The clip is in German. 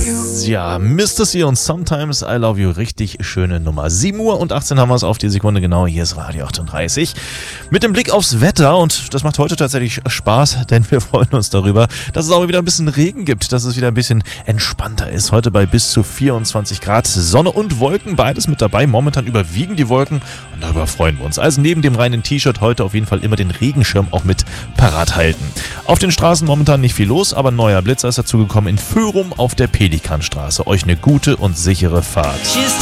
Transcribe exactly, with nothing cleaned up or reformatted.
Ja, Mister C und Sometimes I Love You, richtig schöne Nummer. sieben Uhr und achtzehn haben wir es auf die Sekunde genau. Hier ist Radio achtunddreißig. Mit dem Blick aufs Wetter, und das macht heute tatsächlich Spaß, denn wir freuen uns darüber, dass es auch wieder ein bisschen Regen gibt, dass es wieder ein bisschen entspannter ist. Heute bei bis zu vierundzwanzig Grad, Sonne und Wolken, beides mit dabei. Momentan überwiegen die Wolken und darüber freuen wir uns. Also neben dem reinen T-Shirt heute auf jeden Fall immer den Regenschirm auch mit parat halten. Auf den Straßen momentan nicht viel los, aber ein neuer Blitzer ist dazugekommen in Föhrum auf der Pelikanstraße. Euch eine gute und sichere Fahrt.